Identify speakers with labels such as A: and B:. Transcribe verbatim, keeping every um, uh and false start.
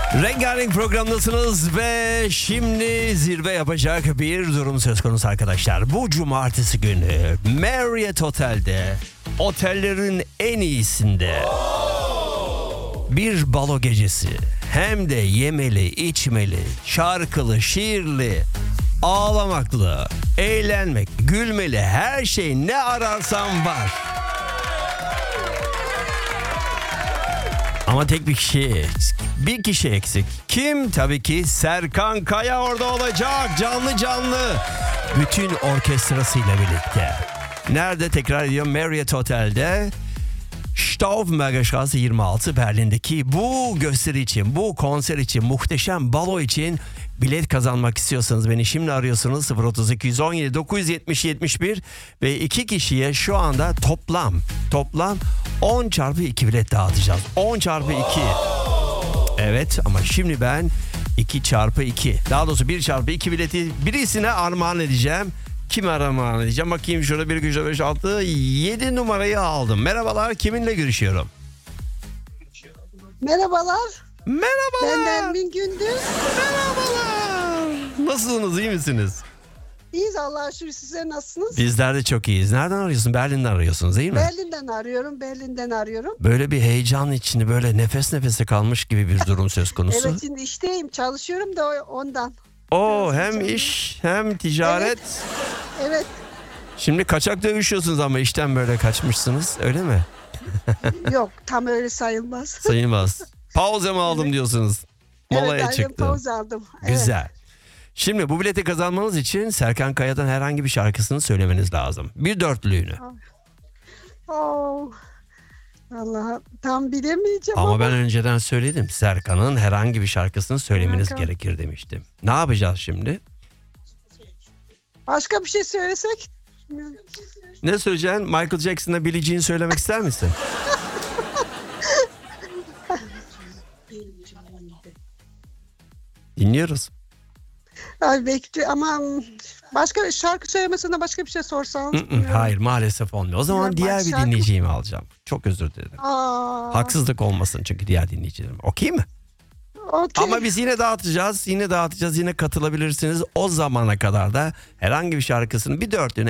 A: Rengarenk programdasınız ve şimdi zirve yapacak bir durum söz konusu arkadaşlar. Bu cumartesi günü Marriott Otel'de, otellerin en iyisinde bir balo gecesi. Hem de yemeli, içmeli, şarkılı, şiirli, ağlamaklı, eğlenmek, gülmeli, her şey ne ararsan var. Ama tek bir kişi eksik. Bir kişi eksik. Kim? Tabii ki Serkan Kaya orada olacak. Canlı canlı. Bütün orkestrasıyla birlikte. Nerede? Tekrar ediyorum. Marriott Otel'de. Staufenbergerstraße yirmi altı Berlin'deki bu gösteri için, bu konser için, muhteşem balo için bilet kazanmak istiyorsanız beni şimdi arıyorsunuz. sıfır otuz iki yüz on yedi dokuz yüz yetmiş yetmiş bir ve iki kişiye şu anda toplam toplam on çarpı iki bilet dağıtacağız. on çarpı iki. Evet, ama şimdi ben iki çarpı iki, daha doğrusu bir çarpı iki bileti birisine armağan edeceğim. Kime armağan edeceğim? Bakayım şurada bir, üç, beş, altı, yedi numarayı aldım. Merhabalar, kiminle görüşüyorum?
B: Merhabalar.
A: Merhabalar.
B: Ben Nermin Gündüz.
A: Merhabalar. Nasılsınız, iyi misiniz?
B: İyiyiz Allah'a şükür, sizler nasılsınız?
A: Bizler de çok iyiyiz. Nereden arıyorsun? Berlin'den arıyorsunuz değil mi?
B: Berlin'den arıyorum, Berlin'den arıyorum.
A: Böyle bir heyecan içinde, böyle nefes nefese kalmış gibi bir durum söz konusu.
B: Evet, şimdi işteyim, çalışıyorum da ondan.
A: Oo, hem
B: Çalışıyorum.
A: iş hem ticaret.
B: Evet. Evet,
A: Şimdi kaçak dövüşüyorsunuz ama işten böyle kaçmışsınız, öyle mi?
B: yok tam öyle sayılmaz.
A: Sayılmaz. Pauze mı aldım diyorsunuz? Molaya
B: Evet, aynen
A: çıktım.
B: pauze aldım. Evet.
A: Güzel. Şimdi bu bileti kazanmanız için Serkan Kaya'dan herhangi bir şarkısını söylemeniz lazım. Bir dörtlüğünü.
B: Oo, Allah'a tam bilemeyeceğim ama.
A: Ama ben önceden söyledim. Serkan'ın herhangi bir şarkısını söylemeniz
B: Serkan.
A: gerekir demiştim. Ne yapacağız şimdi?
B: Başka bir şey söylesek.
A: Ne söyleyeceksin? Michael Jackson'la Billie Jean söylemek ister misin? Dinliyoruz.
B: Ay bekle ama başka bir şarkı söylemesine başka bir şey sorsan.
A: Hayır, maalesef olmuyor. O zaman
B: Ya,
A: diğer bir
B: şarkı-
A: dinleyicimi alacağım. Çok özür dilerim.
B: Aa,
A: Haksızlık olmasın çünkü diğer dinleyicilerim. Okey mi?
B: okey.
A: Ama biz yine dağıtacağız. Yine dağıtacağız. Yine katılabilirsiniz. O zamana kadar da herhangi bir şarkısını bir dörtlüğüne